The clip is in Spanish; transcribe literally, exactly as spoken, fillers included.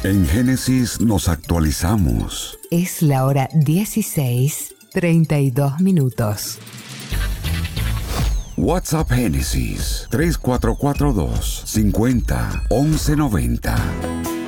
En Génesis nos actualizamos. Es la hora dieciséis, treinta y dos minutos. WhatsApp Génesis tres cuatro cuatro dos, cincuenta, once noventa.